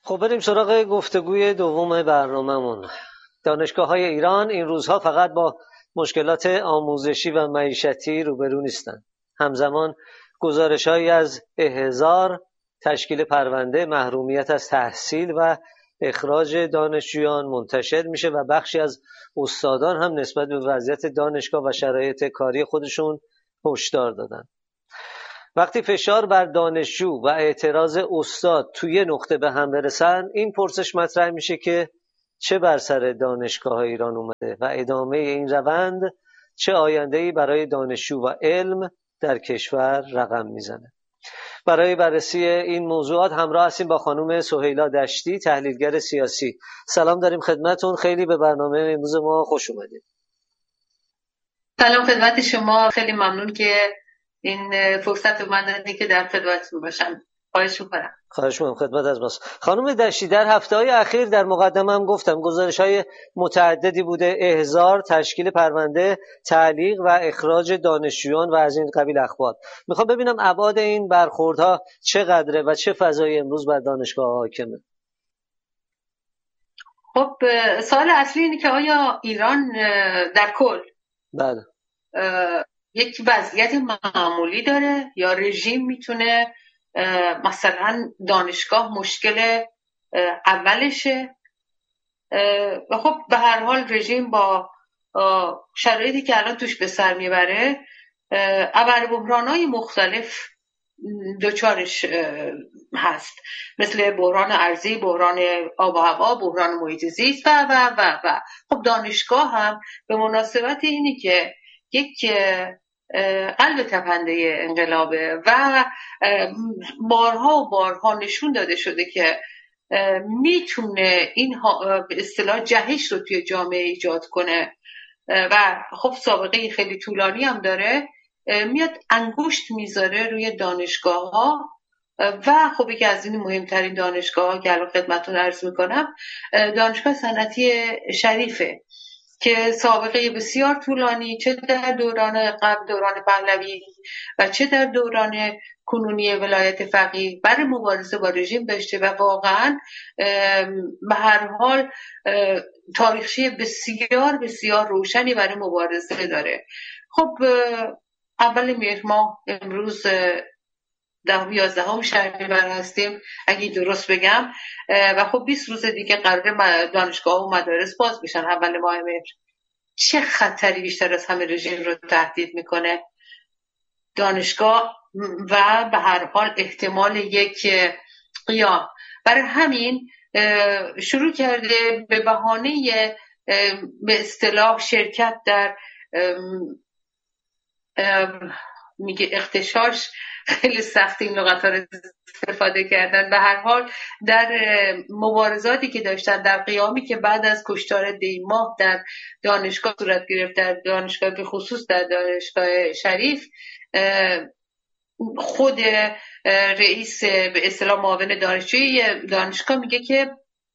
خب بریم سراغ گفتگوی دوم برنامه‌مون. دانشگاه‌های ایران این روزها فقط با مشکلات آموزشی و معیشتی روبرو نیستند. همزمان گزارش‌هایی از احضار، تشکیل پرونده، محرومیت از تحصیل و اخراج دانشجویان منتشر میشه و بخشی از استادان هم نسبت به وضعیت دانشگاه و شرایط کاری خودشون هشدار دادن. وقتی فشار بر دانشجو و اعتراض استاد توی نقطه به هم برسن، این پرسش مطرح میشه که چه بر سر دانشگاه ایران اومده و ادامه این روند چه آینده‌ای برای دانشجو و علم در کشور رقم میزنه. برای بررسی این موضوعات همراه هستیم با خانم سهیلا دشتی، تحلیلگر سیاسی. سلام داریم خدمتون، خیلی به برنامه امروز ما خوش اومدید. سلام خدمت شما، خیلی ممنون که این فرصت رو من دادید که در خدمتتون باشم. خواهش می‌کنم. خواهش می‌کنم، خدمت از ماست. خانم دشتی، در هفته‌های اخیر در مقدمه هم گفتم گزارش‌های متعددی بوده، احضار، تشکیل پرونده، تعلیق و اخراج دانشجویان و از این قبیل اخبار. میخوام ببینم ابعاد این برخوردها چقدره و چه فضایی امروز بر دانشگاه حاکمه. خب سوال اصلی اینه که آیا ایران در کل بله یک وضعیت معمولی داره یا رژیم میتونه مثلا دانشگاه مشکل اولشه؟ و خب به هر حال رژیم با شرایطی که الان توش به سر میبره ابربحران‌های مختلف دوچارش هست، مثل بحران ارضی، بحران آب و هوا، بحران محیط زیست و خب دانشگاه هم به مناسبت اینی که یک قلب تپنده انقلابه و بارها و بارها نشون داده شده که میتونه این به اصطلاح جهش رو توی جامعه ایجاد کنه و خب سابقه خیلی طولانی هم داره، میاد انگشت میذاره روی دانشگاه ها و خب یکی از این مهمترین دانشگاه ها که الان خدمتتون عرض میکنم دانشگاه صنعتی شریفه که سابقه بسیار طولانی چه در دوران قبل، دوران پهلوی و چه در دوران کنونی ولایت فقیه برای مبارزه با رژیم داشته و واقعا به هر حال تاریخچه بسیار بسیار روشنی برای مبارزه داره. خب اول مهر ماه امروز 11 شهریور هستیم اگه درست بگم و خب 20 روز دیگه قرار دانشگاه و مدارس باز بشن اول ماه مهر. چه خطری بیشتر از همه رژیم رو تهدید میکنه؟ دانشگاه و به هر حال احتمال یک قیام. برای همین شروع کرده به بهانه به اصطلاح شرکت در میگه اغتشاش، خیلی سخت این لغت ها رو استفاده کردن، به هر حال در مبارزاتی که داشتن، در قیامی که بعد از کشتار دیماه در دانشگاه صورت گرفت، در دانشگاه به خصوص در دانشگاه شریف، خود رئیس به اصطلاح معاون دانشجوی دانشگاه میگه که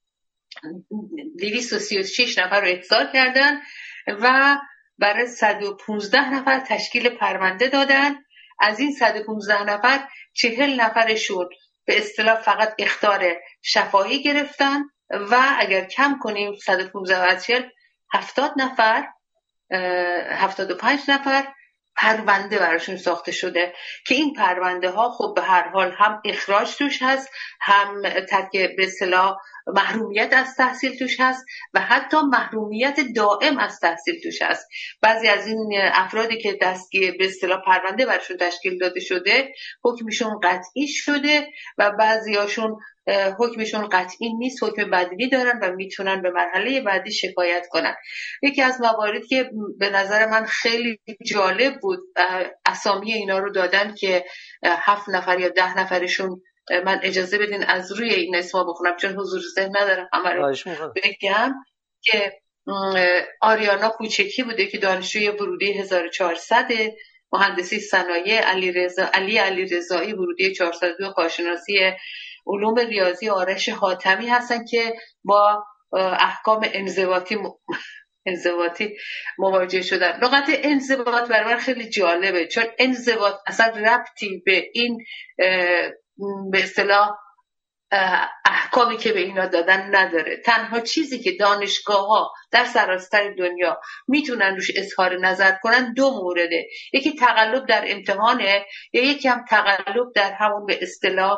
236 نفر رو احضار کردن و برای 115 نفر تشکیل پرونده دادن. از این 115 نفر 40 نفرشون به اصطلاح فقط اخطار شفاهی گرفتن و اگر کم کنیم 115 و 40 70 نفر 75 نفر پرونده براشون ساخته شده که این پرونده ها خب به هر حال هم اخراج توش هست، هم به اصطلاح محرومیت از تحصیل توش هست و حتی محرومیت دائم از تحصیل توش هست. بعضی از این افرادی که دستگیر به اصطلاح پرونده براشون تشکیل داده شده حکمشون قطعی شده و بعضیاشون حکمشون قطعی نیست، حکم بدلی دارن و میتونن به مرحله بعدی شکایت کنن. یکی از مواردی که به نظر من خیلی جالب بود، اسامی اینا رو دادن که 7 نفر یا 10 نفرشون، من اجازه بدین از روی این اسما بخونم چون حضور ذهن ندارم همه رو بگم، که آریانا کوچکی بوده که دانشجوی ورودی 1400 مهندسی صنایع، علی رضایی ورودی 402 کارشناسی علوم ریاضی آرش حاتمی هستن که با احکام انضباطی مواجه شدن. لغت انضباط برای من خیلی جالبه چون انضباط اصلا ربطی به این به اصطلاح احکامی که به اینا دادن نداره. تنها چیزی که دانشگاه ها در سراسر دنیا میتونن روش اظهار نظر کنن دو مورده، یکی تقلب در امتحانه یا یکی هم تقلب در همون به اصطلاح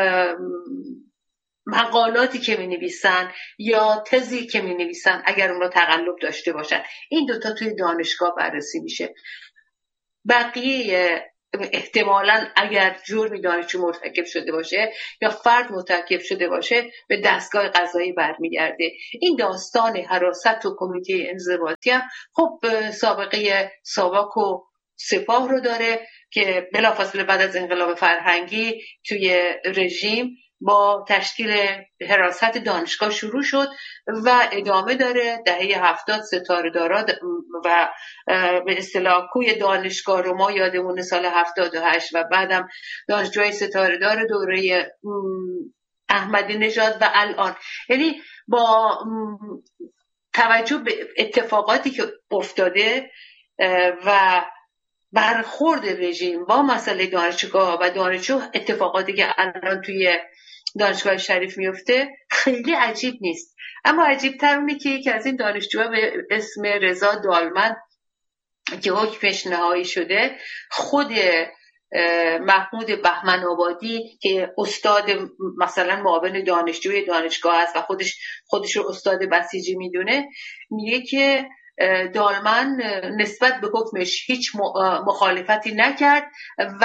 مقالاتی که می نویسن یا تزی که می نویسن اگر اونا تقلب داشته باشن. این دوتا توی دانشگاه بررسی میشه. بقیه احتمالاً اگر جرمی دانشجو مرتکب شده باشه یا فرد مرتکب شده باشه به دستگاه قضایی برمیگرده. این داستان حراست و کمیته انضباطی هم خب سابقه ساواک و سپاه رو داره که بلافاصله بعد از انقلاب فرهنگی توی رژیم با تشکیل حراست دانشگاه شروع شد و ادامه داره. دهه 70 ستاره‌دارا و به اصطلاح کوی دانشگاه رو ما یادمون سال 78 و بعدم دانشجوی ستاره‌دار دوره احمدی نژاد و الان، یعنی با توجه به اتفاقاتی که افتاده و برخورد رژیم با مسئله دانشگاه و دانشجو، اتفاقاتی که الان توی دانشگاه شریف میفته خیلی عجیب نیست. اما عجیب تر اونه که یکی از این دانشجوها به اسم رضا دالمن که حکمش نهایی شده، خود محمود بهمن آبادی که استاد مثلا معاون دانشجوی دانشگاه است و خودش رو استاد بسیجی میدونه، میگه که دالمن نسبت به حکمش هیچ مخالفتی نکرد و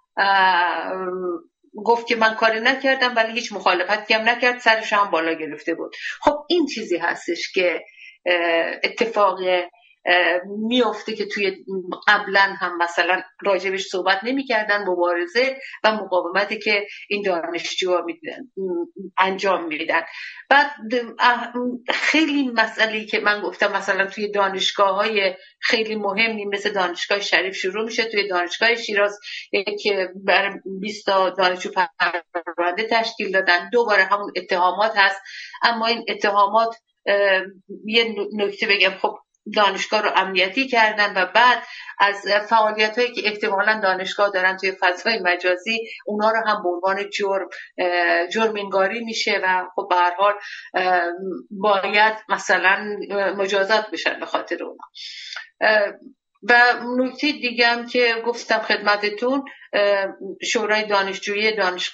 گفت که من کاری نکردم ولی هیچ مخالفتی هم نکرد، سرش هم بالا گرفته بود. خب این چیزی هستش که اتفاق میفته که توی قبلا هم مثلا راجبش صحبت نمی کردن، مبارزه و مقاومتی که این دانشجوها انجام میدن. بعد خیلی مسئله که من گفتم مثلا توی دانشگاه های خیلی مهمی مثل دانشگاه شریف شروع میشه، توی دانشگاه شیراز که برای 20 تا دانشجو پرونده تشکیل دادن، دوباره همون اتهامات هست. اما این اتهامات یه نکته بگم، خب دانشگاه رو امنیتی کردن و بعد از فعالیتایی که احتمالاً دانشگاه دارن توی فضای مجازی اونا رو هم به عنوان جرم انگاری میشه و خب به هر حال باید مثلا مجازات بشن به خاطر اونا. و نکته دیگه هم که گفتم خدمتتون، شورای دانشجویی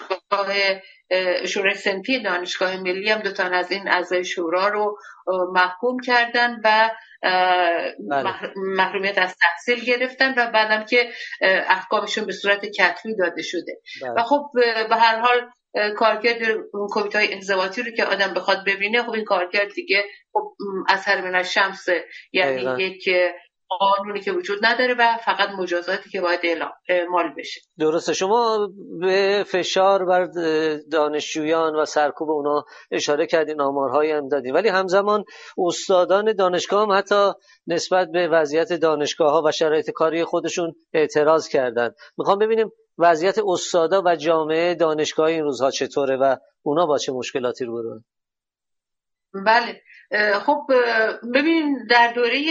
شورای صنفی دانشگاه ملی هم 2 تا از این اعضای شورا رو محکوم کردن و محرومیت از تحصیل گرفتن و بعدم که احکامشون به صورت کتبی داده شده. و خب به هر حال کارکرد کمیته انضباطی رو که آدم بخواد ببینه، خب این کارکرد دیگه خب اثر من الشمس، یعنی یک قانونی که وجود نداره و فقط مجازاتی که باید اعمال بشه. درسته. شما به فشار بر دانشجویان و سرکوب اونا اشاره کردین، آمارهایی هم دادین، ولی همزمان استادان دانشگاه هم حتی نسبت به وضعیت دانشگاه ها و شرایط کاری خودشون اعتراض کردن. میخوام ببینیم وضعیت استادا و جامعه دانشگاهی این روزها چطوره و اونا با چه مشکلاتی روبرو؟ بله، خب ببین در دوره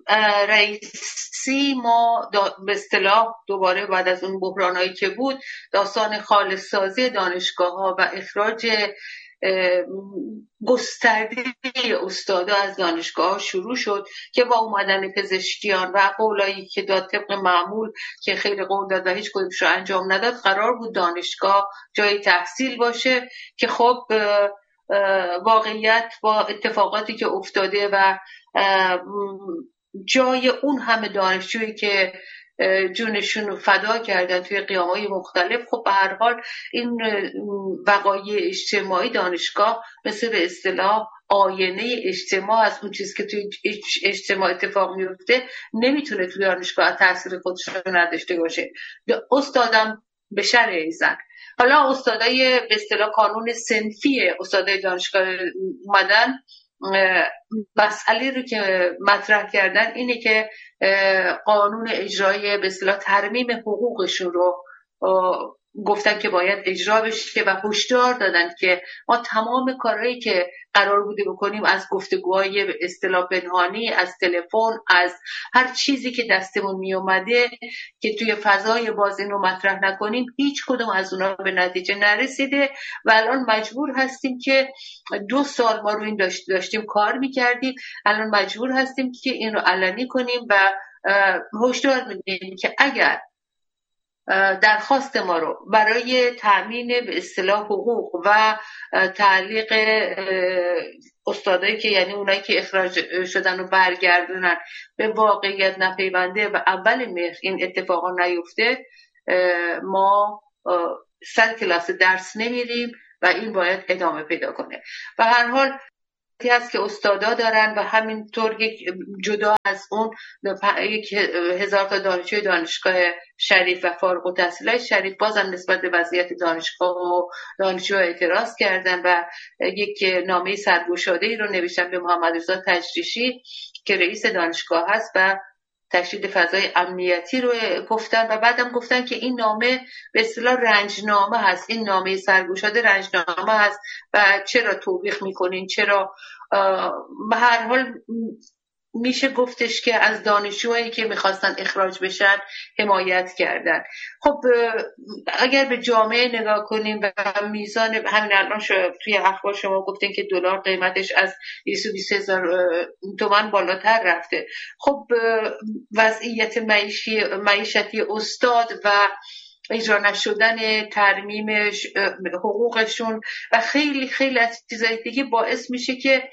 رئیسی ما به اصطلاح دوباره بعد از اون بحرانایی که بود، داستان خالص سازی دانشگاه ها و اخراج گسترده استادا از دانشگاه شروع شد که با اومدن پزشکیان و قولایی که داد طبق معمول که خیلی قول داد و هیچ کدومش رو انجام نداد، قرار بود دانشگاه جای تحصیل باشه که خب واقعیت با اتفاقاتی که افتاده و جای اون همه دانشجویی که جونشون رو فدا کردن توی قیام‌های مختلف، خب به هر حال این وقایع اجتماعی دانشگاه مثل به اصطلاح آینه اجتماع از اون چیز که توی اجتماع اتفاق میفته نمیتونه توی دانشگاه تاثیر خودش رو نداشته باشه. استادم به شرع ایزن. حالا استادای به اصطلاح قانون صنفی استادای دانشگاه اومدن، مسئله رو که مطرح کردن اینه که قانون اجرایی به اصطلاح ترمیم حقوقشون رو گفتن که باید اجرا بشه و هشدار دادن که ما تمام کارهایی که قرار بوده بکنیم، از گفتگوهای به اصطلاح پنهانی، از تلفن، از هر چیزی که دستمون می اومده که توی فضای باز اینو مطرح نکنیم، هیچ کدوم از اونا به نتیجه نرسیده و الان مجبور هستیم که 2 سال ما رو این داشتیم کار میکردیم، الان مجبور هستیم که این رو علنی کنیم و هشدار میدیم که اگر درخواست ما رو برای تأمین به اصطلاح حقوق و تعلیق استادایی که یعنی اونایی که اخراج شدن و برگردونن به واقعیت نپیونده و اول مهر این اتفاقا نیفته، ما سر کلاس درس نمیریم و این باید ادامه پیدا کنه. و هر حال هست که استادا دارن و همینطور جدا از اون 1000 تا دانشجوی دانشگاه شریف و فارغ التحصیلای شریف بازم نسبت به وضعیت دانشگاه و دانشجو اعتراض کردن و یک نامه سرگشاده‌ای رو نوشتن به محمد رضا تجریشی که رئیس دانشگاه هست و تشدید فضای امنیتی رو گفتن و بعدم گفتن که این نامه به اصطلاح رنجنامه هست، این نامه سرگشاده رنجنامه هست و چرا توبیخ میکنین، چرا به هر حال میشه گفتش که از دانشجوهایی که میخواستن اخراج بشن حمایت کردن. خب اگر به جامعه نگاه کنیم و میزان همین الان توی اخبار شما گفتین که دلار قیمتش از 220,000 تومان بالاتر رفته. خب وضعیت معیشتی استاد و اجرا نشدن ترمیم حقوقشون و خیلی خیلی از چیزای دیگه باعث میشه که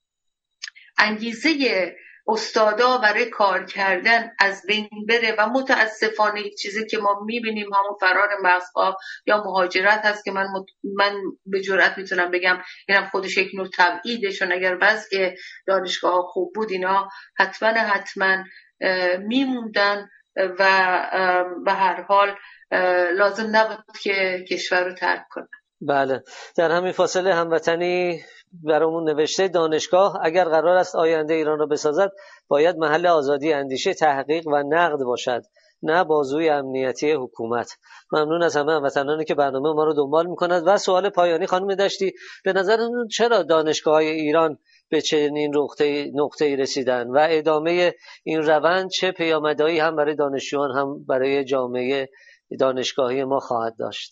انگیزه استادا برای کار کردن از بین بره و متاسفانه چیزی که ما میبینیم همون فرار مغزها یا مهاجرت هست که من به جرئت میتونم بگم اینم خودش یک نوع تبعیده، چون اگر وضع دانشگاه خوب بود اینا حتما میموندن و به هر حال لازم نبود که کشور رو ترک کنن. بله، در همین فاصله هموطنی برامون نوشته دانشگاه اگر قرار است آینده ایران را بسازد باید محل آزادی اندیشه، تحقیق و نقد باشد، نه بازوی امنیتی حکومت. ممنون از همه هموطنانی که برنامه ما رو دنبال می‌کنند. و سوال پایانی خانم دشتی، به نظرتون چرا دانشگاه‌های ایران به چنین نقطه‌ای رسیدن و ادامه این روند چه پیامدهایی هم برای دانشجویان هم برای جامعه دانشگاهی ما خواهد داشت؟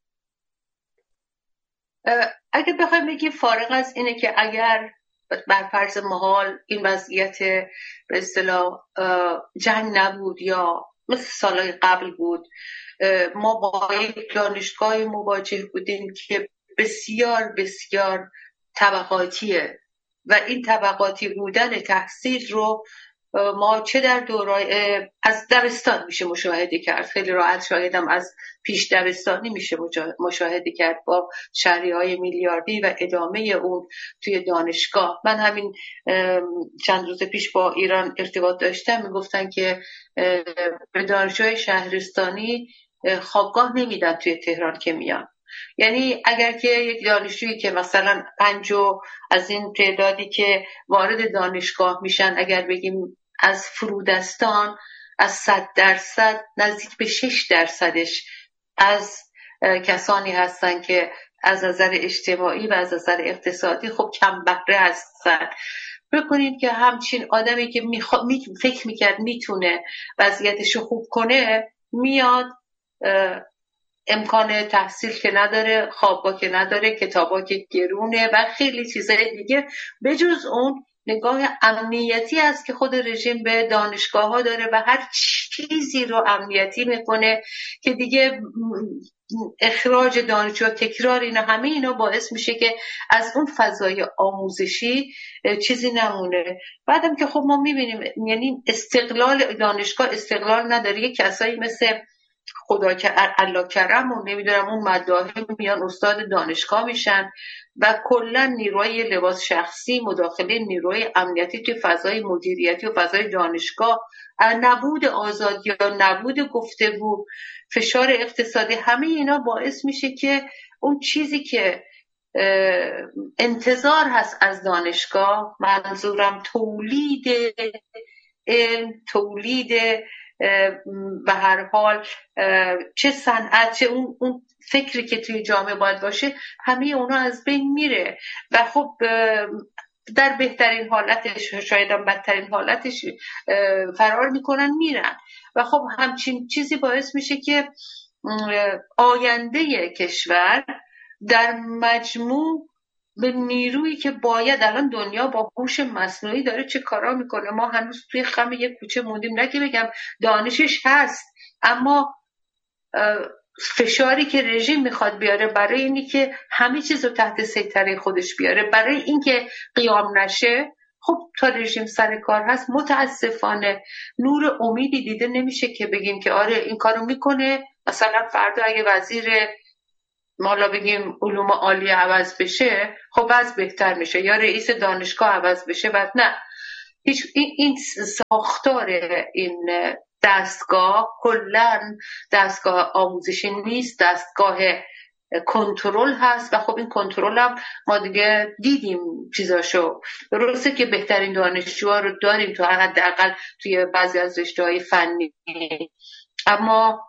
اگه بخوایم بگیم فارغ از اینه که اگر بر فرض محال این وضعیت به اصطلاح جنگ نبود یا مثل سالهای قبل بود، ما با یک دانشگاه مواجه بودیم که بسیار بسیار طبقاتیه و این طبقاتی بودن تحصیل رو ما چه در دورای از دبستان میشه مشاهده کرد، خیلی راحت شاهدم از پیش دبستانی میشه مشاهده کرد با شهریه‌های میلیاردی و ادامه اون توی دانشگاه. من همین چند روز پیش با ایران ارتباط داشتم، میگفتن که به دانشجوی شهرستانی خوابگاه نمیدن توی تهران که میان. یعنی اگر که یک دانشجویی که مثلا 50 از این تعدادی که وارد دانشگاه میشن اگر بگیم از فرودستان از 100% نزدیک به 6% از کسانی هستن که از نظر اجتماعی و از نظر اقتصادی خب کم بهره هستن. بکنید که همچین آدمی که فکر میکرد میتونه وضعیتش رو خوب کنه میاد، امکان تحصیل که نداره، خوابگاه که نداره، کتابا که گرونه و خیلی چیزای دیگه، بجز اون نگاه امنیتی است که خود رژیم به دانشگاه ها داره و هر چیزی رو امنیتی میکنه که دیگه اخراج دانشجو، تکرار اینا، همه اینا باعث میشه که از اون فضای آموزشی چیزی نمونه. بعدم که خب ما میبینیم یعنی استقلال دانشگاه استقلال نداره، یک کسایی مثل خدا که الله کرم و نمیدونم اون مداحم میان استاد دانشگاه میشن و کلا نیروی لباس شخصی، مداخله نیروی امنیتی توی فضای مدیریتی و فضای دانشگاه، نبود آزادی یا نبود گفتگو، فشار اقتصادی، همه اینا باعث میشه که اون چیزی که انتظار هست از دانشگاه، منظورم تولید علم، تولید به هر حال چه صنعت، چه اون فکری که توی جامعه باید باشه، همه اونا از بین میره و خب در بهترین حالتش، شاید هم بدترین حالتش فرار میکنن میرن و خب همچین چیزی باعث میشه که آینده کشور در مجموع به نیرویی که باید، الان دنیا با هوش مصنوعی داره چه کارا میکنه، ما هنوز توی خم یک کوچه موندیم. نه که بگم دانشش هست، اما فشاری که رژیم میخواد بیاره برای اینی که همه چیز رو تحت سیطره خودش بیاره، برای اینکه قیام نشه، خب تا رژیم سر کار هست متاسفانه نور امیدی دیده نمیشه که بگیم که آره این کارو میکنه. مثلا فردا اگه وزیر مالا بگیم علوم عالی عوض بشه، خب بعض بهتر میشه، یا رئیس دانشگاه عوض بشه، بعد نه، هیچ این ساختار این دستگاه کلن دستگاه آموزشی نیست، دستگاه کنترل هست و خب این کنترل هم ما دیگه دیدیم چیزاشو. درسته که بهترین دانشجوها رو داریم تو حداقل توی بعضی از رشته‌های فنی، اما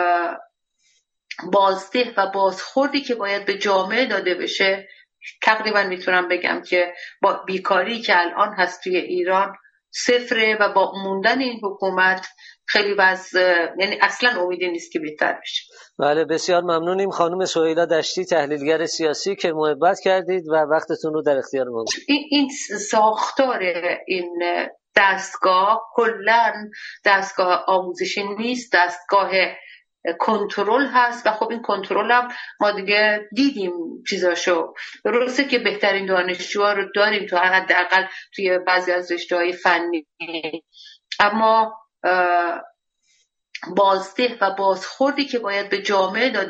بازده و بازخوردی که باید به جامعه داده بشه، تقریبا میتونم بگم که با بیکاری که الان هست توی ایران صفره و با موندن این حکومت خیلی یعنی اصلا امیدی نیست که بهتر بشه. بله، بسیار ممنونیم خانم سهیلا دشتی، تحلیلگر سیاسی، که محبت کردید و وقتتون رو در اختیار ما گذاشتید. این ساختار این دستگاه کلن دستگاه آموزشی نیست، دستگاه کنترل هست و خب این کنترل هم ما دیگه دیدیم چیزاشو. درسته که بهترین دانشجوها رو داریم تو حداقل توی بعضی از رشته‌های فنی، اما بازده و بازخوردی که باید به جامعه داده